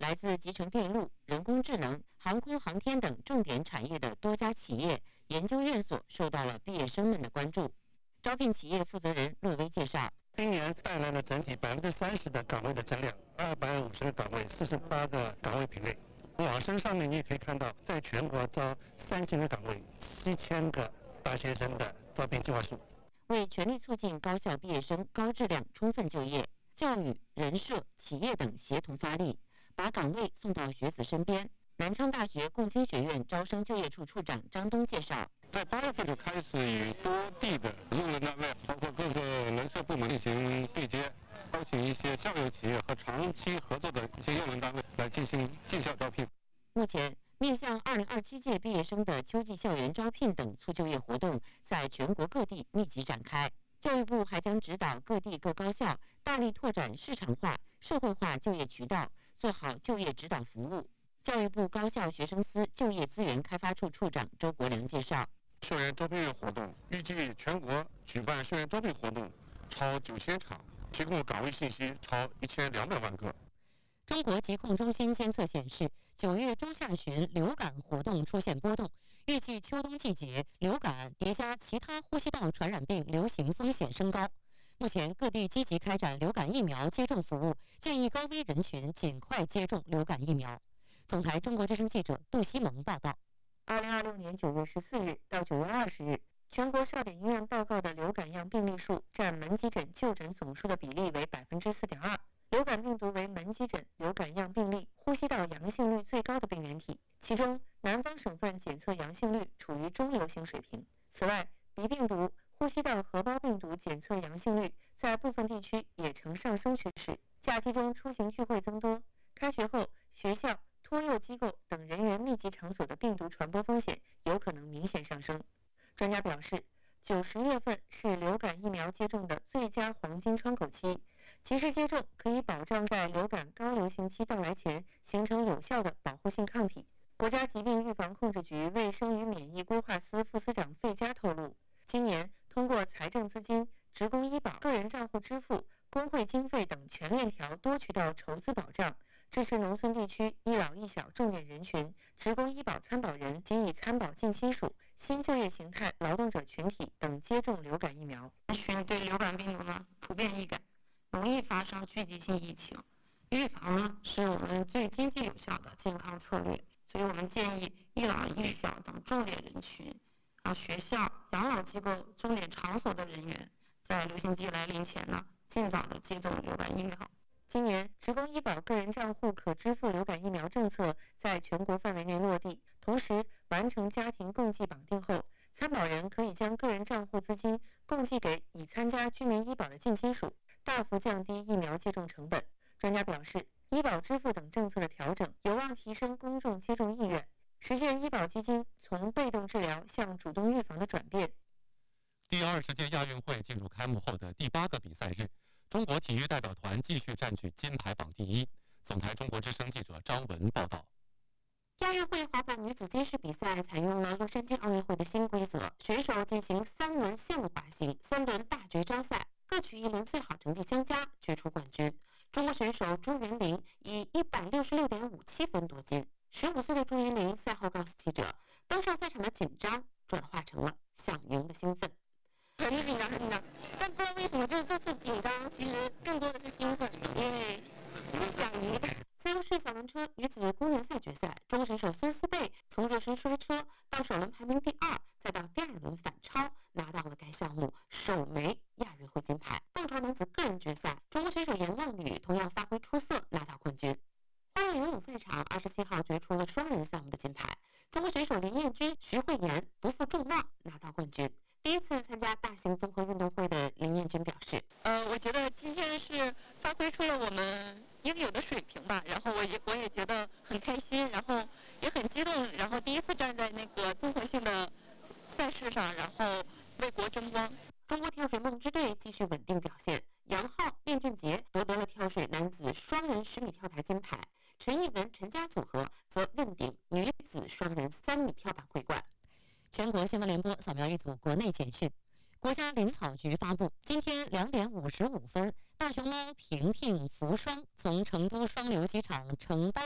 来自集成电路、人工智能、航空航天等重点产业的多家企业、研究院所受到了毕业生们的关注。招聘企业负责人陆威介绍， 今年带来了整体30%的岗位的增量，250个岗位，48个岗位品类。网申上面你也可以看到，在全国招3000个岗位，7000个大学生的招聘计划书。 为全力促进高校毕业生高质量充分就业，教育、人社、企业等协同发力，把岗位送到学子身边。南昌大学共青学院招生就业处处长张东介绍， 在8月份就开始与多地的用人单位，包括各个人社部门进行对接，邀请一些校友企业和长期合作的一些用人单位来进行进校招聘。 目前，面向2027届毕业生的秋季校园招聘等促就业活动在全国各地密集展开。教育部还将指导各地各高校大力拓展市场化、社会化就业渠道，做好就业指导服务。教育部高校学生司就业资源开发处处长周国良介绍， 校园招聘月活动预计全国举办校园招聘活动超9000场，提供岗位信息超1200万个。 中国疾控中心监测显示，9月中下旬流感活动出现波动，预计秋冬季节流感叠加其他呼吸道传染病流行风险升高。目前各地积极开展流感疫苗接种服务，建议高危人群尽快接种流感疫苗。总台中国之声记者杜西蒙报道。2026年9月14日到9月20日，全国少点医院报告的流感样病例数占门急诊就诊总数的比例为 4.2%。流感病毒为门急诊流感样病例呼吸道阳性率最高的病原体，其中南方省份检测阳性率处于中流行水平。此外，鼻病毒、呼吸道合胞病毒检测阳性率在部分地区也呈上升趋势。假期中出行聚会增多，开学后学校、托幼机构等人员密集场所的病毒传播风险有可能明显上升。专家表示，9、10月份是流感疫苗接种的最佳黄金窗口期，及时接种可以保障在流感高流行期到来前形成有效的保护性抗体。国家疾病预防控制局卫生与免疫规划司副司长费佳透露，今年通过财政资金、职工医保、个人账户支付、工会经费等全链条多渠道筹资保障，支持农村地区一老一小重点人群、职工医保参保人及已参保近亲属、新就业形态劳动者群体等接种流感疫苗。 人群对流感病毒呢普遍易感，容易发生聚集性疫情。预防呢是我们最经济有效的健康策略，所以我们建议一老一小等重点人群，学校、养老机构、重点场所的人员，在流行季来临前呢，尽早的接种流感疫苗。 今年，职工医保个人账户可支付流感疫苗政策在全国范围内落地，同时完成家庭共济绑定后，参保人可以将个人账户资金共济给已参加居民医保的近亲属，大幅降低疫苗接种成本。专家表示，医保支付等政策的调整有望提升公众接种意愿，实现医保基金从被动治疗向主动预防的转变。 第20届亚运会进入开幕后的第8个比赛日，中国体育代表团继续占据金牌榜第一。总台中国之声记者张文报道。 亚运会滑板女子街式比赛采用了洛杉矶奥运会的新规则，选手进行3轮线路滑行，3轮大绝招赛，各取1轮最好成绩相加，决出冠军。中国选手朱元玲以166.57分夺金。15岁的朱元玲赛后告诉记者，登上赛场的紧张转化成了想赢的兴奋。 很紧张，但不知道为什么，就是这次紧张其实更多的是兴奋，因为想赢。 自由式小轮车女子公人赛决赛，中国选手孙思贝从热身摔车到首轮排名第2，再到第2轮反超，拿到了该项目首枚亚运会金牌。蹦床男子个人决赛，中国选手严浪宇同样发挥出色，拿到冠军。花样游泳赛场27号决出了双人项目的金牌，中国选手林彦君、徐慧妍不负众望，拿到冠军。第一次参加大型综合运动会的林彦君表示， 我觉得今天是发挥出了我们应有的水平吧，然后我也觉得很开心，然后也很激动，然后第一次站在那个综合性的赛事上，然后为国争光。 中国跳水梦之队继续稳定表现，杨昊、练俊杰夺得了跳水男子双人10米跳台金牌，陈艺文、陈佳组合则问鼎女子双人3米跳板桂冠。全国新闻联播扫描一组国内简讯。国家林草局发布，今天2点55分，大熊猫平平福双从成都双流机场承包